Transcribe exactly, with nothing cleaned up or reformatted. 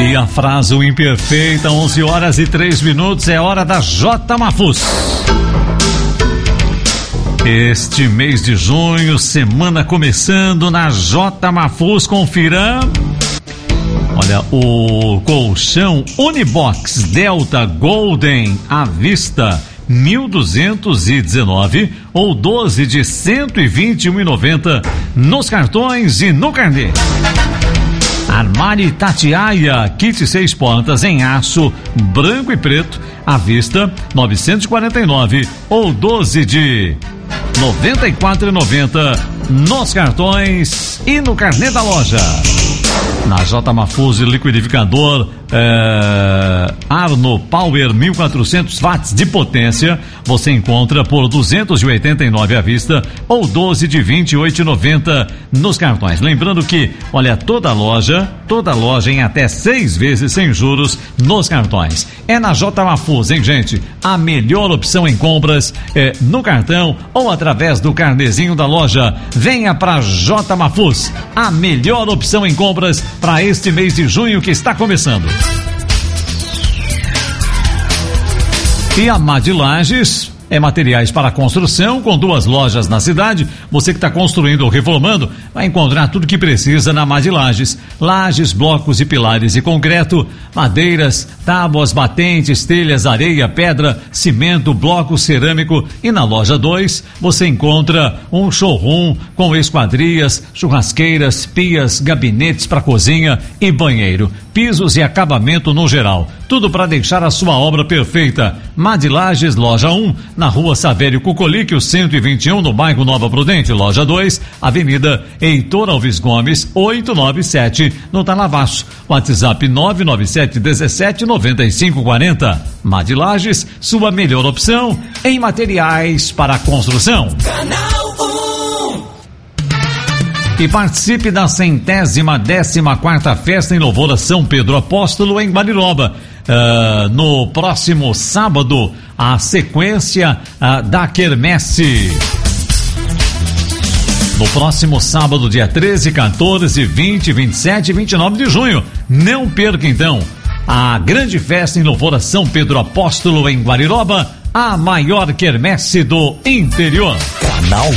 E a frase imperfeita, onze horas e três minutos, é hora da J Mafus. Este mês de junho, semana começando na J Mafus, confira. Olha, o colchão Unibox Delta Golden à vista, mil duzentos e dezenove ou doze de cento e vinte e um reais e noventa centavos nos cartões e no carnê. Armário Tatiaia, kit seis portas em aço, branco e preto, à vista, novecentos e quarenta e nove reais ou doze de noventa e quatro reais e noventa centavos nos cartões e no carnê da loja. Na J Mafus, liquidificador é, Arno Power mil e quatrocentos watts de potência, você encontra por duzentos e oitenta e nove reais à vista ou doze de vinte e oito reais e noventa centavos nos cartões. Lembrando que, olha, toda loja, toda loja em até seis vezes sem juros nos cartões. É na J Mafus, hein, gente? A melhor opção em compras é no cartão ou através do carnezinho da loja. Venha para J Mafus, a melhor opção em compras para este mês de junho que está começando. E a Mad Lages é materiais para construção, com duas lojas na cidade. Você que está construindo ou reformando vai encontrar tudo que precisa na Mad Lages. Lajes, blocos e pilares de concreto, madeiras, tábuas, batentes, telhas, areia, pedra, cimento, bloco cerâmico. E na loja dois você encontra um showroom com esquadrias, churrasqueiras, pias, gabinetes para cozinha e banheiro, pisos e acabamento no geral. Tudo para deixar a sua obra perfeita. Mad Lages, loja um, na rua Savério Cucolique, cento e vinte e um, no bairro Nova Prudente. Loja dois, Avenida Heitor Alves Gomes, oitocentos e noventa e sete, no Tanavaço. WhatsApp nove nove sete um sete nove cinco quatro zero. Mad Lages, sua melhor opção em materiais para construção. Canal um. E participe da centésima décima quarta festa em louvor a São Pedro Apóstolo em Guariroba. Uh, no próximo sábado, a sequência uh, da quermesse. No próximo sábado, dia treze, quatorze, vinte, vinte e sete e vinte e nove de junho. Não perca então a grande festa em louvor a São Pedro Apóstolo em Guariroba, a maior quermesse do interior. Canal